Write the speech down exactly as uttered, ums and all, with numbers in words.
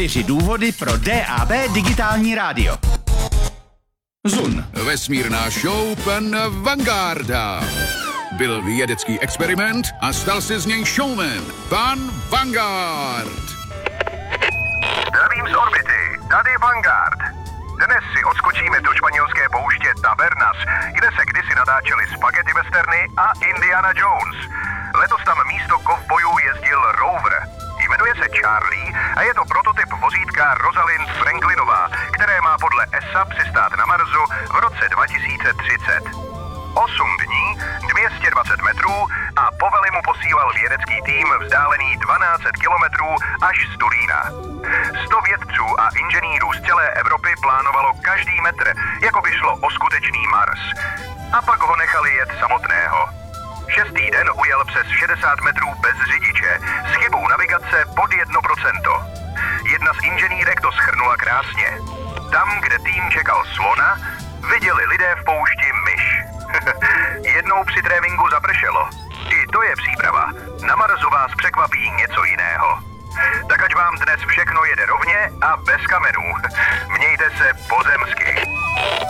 Čtyři důvody pro D A B digitální rádio. Zun. Vesmírná show pana Vangarda. Byl vědecký experiment a stal se z něj showman. Pan Vanguard. Zdravím z orbity, tady Vanguard. Dnes si odskočíme do španělské pouště Tabernas, kde se kdysi natáčely spaghetti westerny a Indiana Jones. Letos tam místo kovbojů jezdil rover. Jmenuje se Charlie a je to prototyp vozítka Rosalind Franklinová, které má podle E S A přistát na Marsu v roce dva tisíce třicet. osm dní, dvě stě dvacet metrů a povely mu posílal vědecký tým vzdálený dvanáct set kilometrů až z Turína. sto vědců a inženýrů z celé Evropy plánovalo každý metr, jako by šlo o skutečný Mars. A pak ho nechali jet samotného. Šestý den ujel přes šedesát metrů bez řidiče, s chybou navigace pod jedno procento. Jedna z inženýrek to shrnula krásně. Tam, kde tým čekal slona, viděli lidé v poušti myš. Jednou při tréninku zapršelo. I to je příprava. Na Marsu vás překvapí něco jiného. Tak ať vám dnes všechno jede rovně a bez kamenů. Mějte se pozemsky.